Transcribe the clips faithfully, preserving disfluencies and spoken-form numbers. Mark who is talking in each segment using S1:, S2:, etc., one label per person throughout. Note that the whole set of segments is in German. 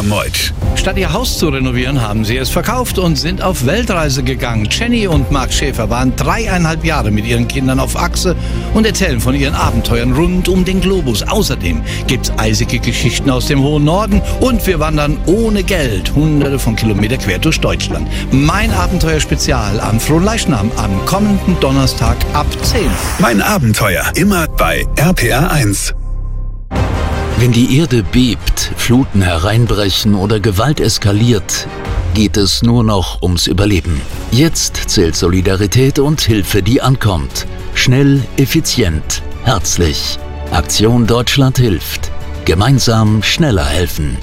S1: Meutsch.
S2: Statt ihr Haus zu renovieren, haben sie es verkauft und sind auf Weltreise gegangen. Jenny und Marc Schäfer waren dreieinhalb Jahre mit ihren Kindern auf Achse und erzählen von ihren Abenteuern rund um den Globus. Außerdem gibt's eisige Geschichten aus dem hohen Norden und wir wandern ohne Geld hunderte von Kilometern quer durch Deutschland. Mein Abenteuerspezial am Fronleichnam am kommenden Donnerstag ab zehn.
S1: Mein Abenteuer immer bei R P R eins.
S3: Wenn die Erde bebt, Fluten hereinbrechen oder Gewalt eskaliert, geht es nur noch ums Überleben. Jetzt zählt Solidarität und Hilfe, die ankommt. Schnell, effizient, herzlich. Aktion Deutschland hilft. Gemeinsam schneller helfen.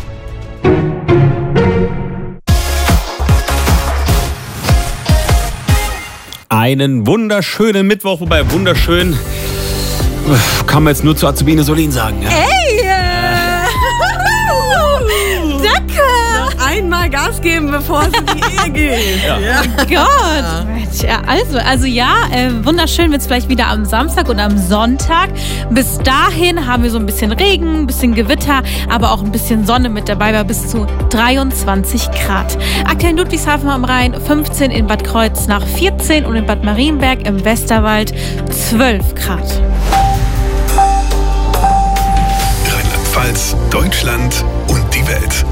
S4: Einen wunderschönen Mittwoch, wobei wunderschön kann man jetzt nur zu Azubine Solin sagen. Ja?
S5: Ey! Äh, Danke! Noch einmal Gas geben, bevor es in die Ehe geht.
S4: Ja.
S5: Ja.
S6: Oh Gott. Ja, also, also ja, äh, wunderschön wird es vielleicht wieder am Samstag und am Sonntag. Bis dahin haben wir so ein bisschen Regen, ein bisschen Gewitter, aber auch ein bisschen Sonne mit dabei bei bis zu dreiundzwanzig Grad. Aktuell in Ludwigshafen am Rhein fünfzehn, in Bad Kreuznach vierzehn und in Bad Marienberg im Westerwald zwölf Grad.
S1: Rheinland-Pfalz, Deutschland und die Welt.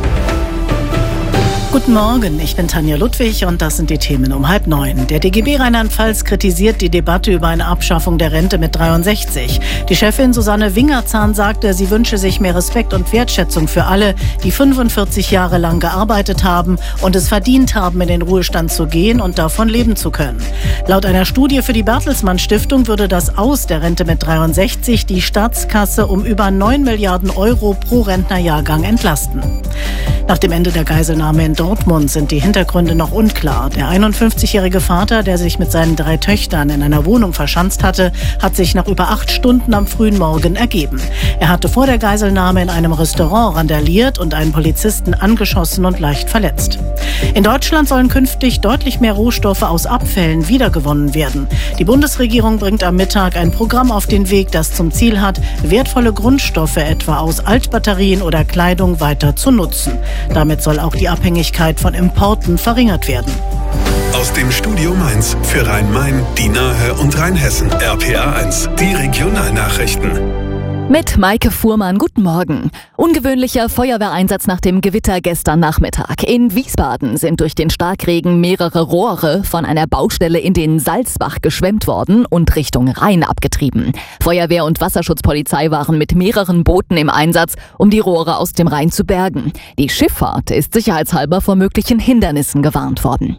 S7: Guten Morgen, ich bin Tanja Ludwig und das sind die Themen um halb neun. Der D G B Rheinland-Pfalz kritisiert die Debatte über eine Abschaffung der Rente mit dreiundsechzig. Die Chefin Susanne Wingerzahn sagte, sie wünsche sich mehr Respekt und Wertschätzung für alle, die fünfundvierzig Jahre lang gearbeitet haben und es verdient haben, in den Ruhestand zu gehen und davon leben zu können. Laut einer Studie für die Bertelsmann Stiftung würde das Aus der Rente mit dreiundsechzig die Staatskasse um über neun Milliarden Euro pro Rentnerjahrgang entlasten. Nach dem Ende der Geiselnahme in Dortmund sind die Hintergründe noch unklar. Der einundfünfzigjährige Vater, der sich mit seinen drei Töchtern in einer Wohnung verschanzt hatte, hat sich nach über acht Stunden am frühen Morgen ergeben. Er hatte vor der Geiselnahme in einem Restaurant randaliert und einen Polizisten angeschossen und leicht verletzt. In Deutschland sollen künftig deutlich mehr Rohstoffe aus Abfällen wiedergewonnen werden. Die Bundesregierung bringt am Mittag ein Programm auf den Weg, das zum Ziel hat, wertvolle Grundstoffe etwa aus Altbatterien oder Kleidung weiter zu nutzen. Damit soll auch die Abhängigkeit von Importen verringert werden.
S1: Aus dem Studio Mainz für Rhein-Main, die Nahe und Rheinhessen. R P R eins, die Regionalnachrichten.
S8: Mit Maike Fuhrmann, guten Morgen. Ungewöhnlicher Feuerwehreinsatz nach dem Gewitter gestern Nachmittag. In Wiesbaden sind durch den Starkregen mehrere Rohre von einer Baustelle in den Salzbach geschwemmt worden und Richtung Rhein abgetrieben. Feuerwehr und Wasserschutzpolizei waren mit mehreren Booten im Einsatz, um die Rohre aus dem Rhein zu bergen. Die Schifffahrt ist sicherheitshalber vor möglichen Hindernissen gewarnt worden.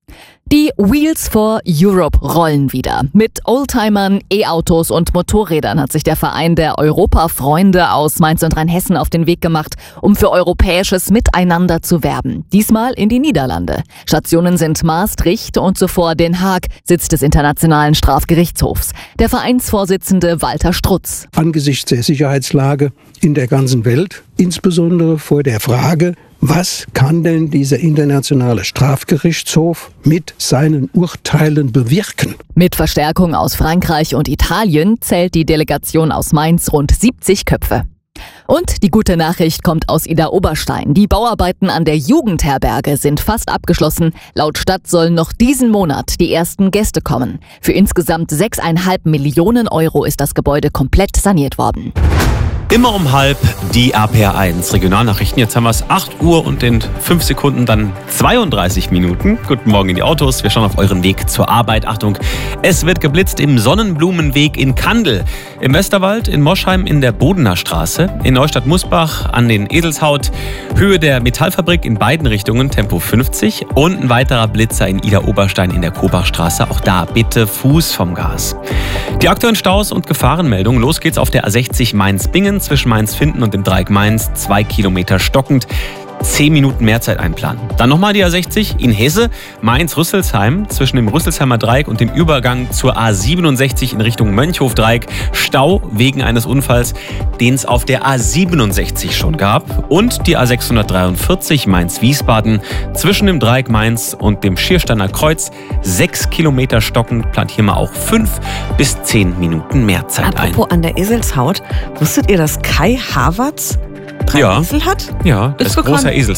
S8: Die Wheels for Europe rollen wieder. Mit Oldtimern, E-Autos und Motorrädern hat sich der Verein der Europafreunde aus Mainz und Rheinhessen auf den Weg gemacht, um für europäisches Miteinander zu werben. Diesmal in die Niederlande. Stationen sind Maastricht und zuvor Den Haag, Sitz des Internationalen Strafgerichtshofs. Der Vereinsvorsitzende Walter Strutz.
S9: Angesichts der Sicherheitslage in der ganzen Welt, insbesondere vor der Frage, was kann denn dieser internationale Strafgerichtshof mit seinen Urteilen bewirken?
S8: Mit Verstärkung aus Frankreich und Italien zählt die Delegation aus Mainz rund siebzig Köpfe. Und die gute Nachricht kommt aus Idar-Oberstein. Die Bauarbeiten an der Jugendherberge sind fast abgeschlossen. Laut Stadt sollen noch diesen Monat die ersten Gäste kommen. Für insgesamt sechseinhalb Millionen Euro ist das Gebäude komplett saniert worden.
S4: Immer um halb die R P R eins Regionalnachrichten. Jetzt haben wir es acht Uhr und in fünf Sekunden dann zweiunddreißig Minuten. Guten Morgen in die Autos. Wir schauen auf euren Weg zur Arbeit. Achtung, es wird geblitzt im Sonnenblumenweg in Kandel, im Westerwald, in Moschheim in der Bodener Straße, in Neustadt-Musbach an den Eselshaut, Höhe der Metallfabrik in beiden Richtungen, Tempo fünfzig und ein weiterer Blitzer in Idar-Oberstein in der Kobachstraße. Auch da bitte Fuß vom Gas. Die aktuellen Staus und Gefahrenmeldungen. Los geht's auf der A sechzig Mainz-Bingen zwischen Mainz-Finden und dem Dreieck Mainz, zwei Kilometer stockend. zehn Minuten Mehrzeit einplanen. Dann nochmal die A sechzig in Hesse, Mainz-Rüsselsheim, zwischen dem Rüsselsheimer Dreieck und dem Übergang zur A siebenundsechzig in Richtung Mönchhof-Dreieck. Stau wegen eines Unfalls, den es auf der A siebenundsechzig schon gab. Und die A sechshundertdreiundvierzig Mainz-Wiesbaden, zwischen dem Dreieck Mainz und dem Schiersteiner Kreuz. sechs Kilometer stockend, plant hier mal auch fünf bis zehn Minuten Mehrzeit ein.
S5: Apropos an der Eselshaut, wusstet ihr, dass Kai Havertz drei
S4: Ja.
S5: Esel hat?
S4: Ja, das
S5: Ist
S4: ist großer
S5: bekannt.
S4: Esel.